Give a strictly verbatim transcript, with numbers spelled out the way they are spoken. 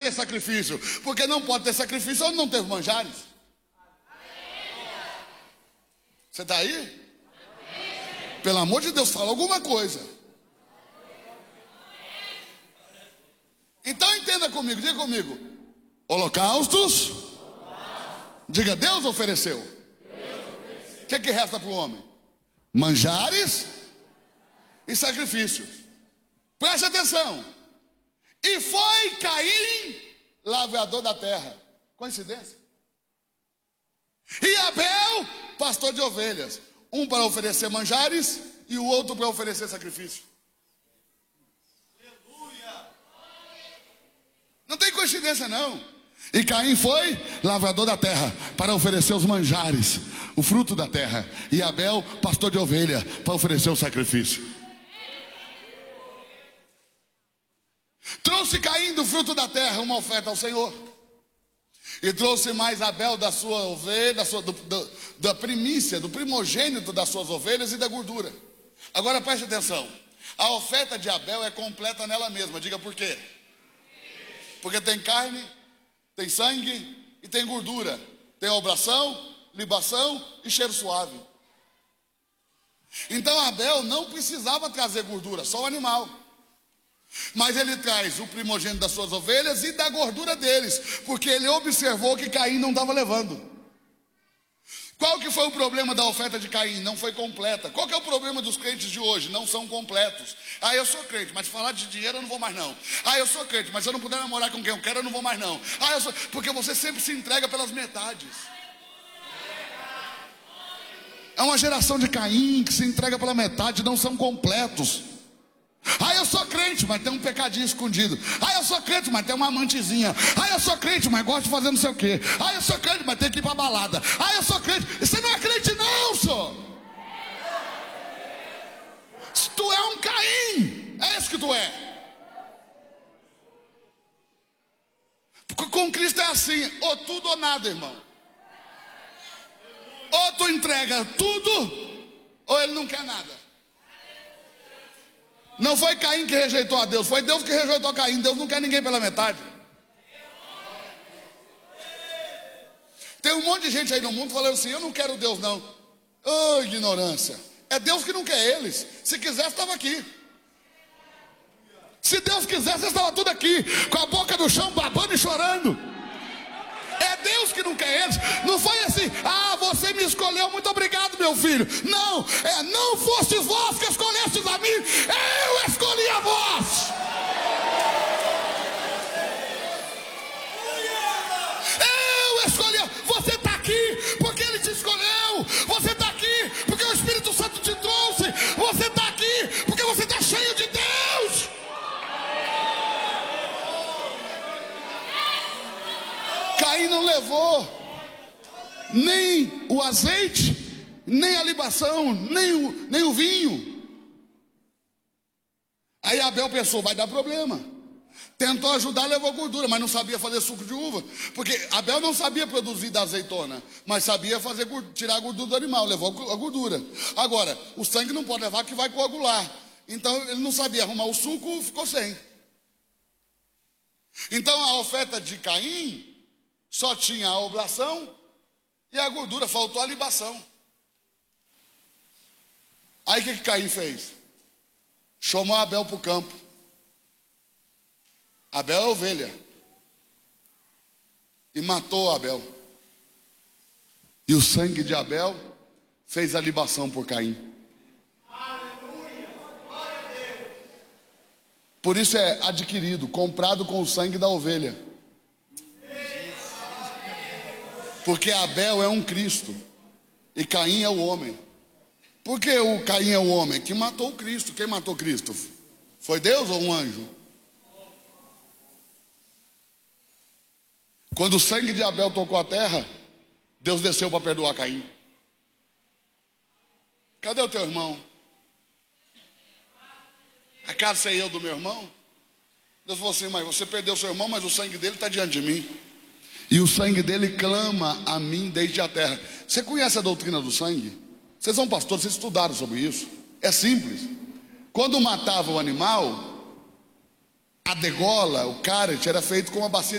ter sacrifício? Porque não pode ter sacrifício onde não teve manjares. Você está aí? Pelo amor de Deus, fala alguma coisa. Então entenda comigo, diga comigo. Holocaustos. Diga, Deus ofereceu. O que, que resta para o homem? Manjares e sacrifícios. Preste atenção. E foi Caim lavrador da terra. Coincidência? E Abel, pastor de ovelhas. Um para oferecer manjares e o outro para oferecer sacrifício. Não tem coincidência não. E Caim foi lavrador da terra para oferecer os manjares, o fruto da terra. E Abel, pastor de ovelha, para oferecer o sacrifício. Trouxe Caim do fruto da terra uma oferta ao Senhor. E trouxe mais Abel da sua ovelha, da, sua, do, do, da primícia, do primogênito das suas ovelhas e da gordura. Agora preste atenção. A oferta de Abel é completa nela mesma. Diga por quê? Porque tem carne, tem sangue e tem gordura. Tem obração, libação e cheiro suave. Então Abel não precisava trazer gordura, só o animal. Mas ele traz o primogênito das suas ovelhas e da gordura deles, porque ele observou que Caim não estava levando. Qual que foi o problema da oferta de Caim? Não foi completa. Qual que é o problema dos crentes de hoje? Não são completos. Ah, eu sou crente, mas falar de dinheiro eu não vou mais não. Ah, eu sou crente, mas se eu não puder namorar com quem eu quero, eu não vou mais não. Ah, eu sou... Porque você sempre se entrega pelas metades. É uma geração de Caim que se entrega pela metade, não são completos. Ah, eu sou crente, mas tem um pecadinho escondido. Ah, eu sou crente, mas tem uma amantezinha. Ah, eu sou crente, mas gosto de fazer não sei o quê. Ah, eu sou crente, mas tem que ir pra balada. Ah, eu sou crente. Você não é crente não, senhor. Tu é um Caim. É esse que tu é. Com Cristo é assim, ou tudo ou nada, irmão. Ou tu entrega tudo, ou ele não quer nada. Não foi Caim que rejeitou a Deus, foi Deus que rejeitou Caim. Deus não quer ninguém pela metade. Tem um monte de gente aí no mundo falando assim: eu não quero Deus não. Oh, ignorância. É Deus que não quer eles. Se quisesse, estava aqui. Se Deus quisesse, estava tudo aqui, com a boca no chão, babando e chorando. É Deus que não quer eles. Não foi assim: ah, você me escolheu, muito obrigado, meu filho. Não, é não fosse vós que escolhestes a mim, eu escolhi a vós. Eu escolhi. Você está aqui porque Ele te escolheu. Você está aqui porque o Espírito Santo te trouxe. Você está aqui porque você está cheio de Deus. Caim não levou nem o azeite, nem a libação, nem o, nem o vinho. Aí Abel pensou: vai dar problema. Tentou ajudar, levou gordura, mas não sabia fazer suco de uva. Porque Abel não sabia produzir da azeitona, mas sabia fazer, tirar a gordura do animal, levou a gordura. Agora, o sangue não pode levar, que vai coagular. Então ele não sabia arrumar o suco, ficou sem. Então a oferta de Caim só tinha a oblação e a gordura, faltou a libação. Aí o que, que Caim fez? Chamou Abel para o campo. Abel é ovelha. E matou Abel. E o sangue de Abel fez a libação por Caim. Por isso é adquirido, comprado com o sangue da ovelha. Porque Abel é um Cristo e Caim é o homem. Por que o Caim é o homem? Que matou o Cristo. Quem matou Cristo? Foi Deus ou um anjo? Quando o sangue de Abel tocou a terra, Deus desceu para perdoar Caim. Cadê o teu irmão? Acaso sei eu do meu irmão? Deus falou assim: mas você perdeu seu irmão, mas o sangue dele está diante de mim. E o sangue dele clama a mim desde a terra. Você conhece a doutrina do sangue? Vocês são pastores, vocês estudaram sobre isso. É simples. Quando matava o animal, a degola, o cáret, era feito com uma bacia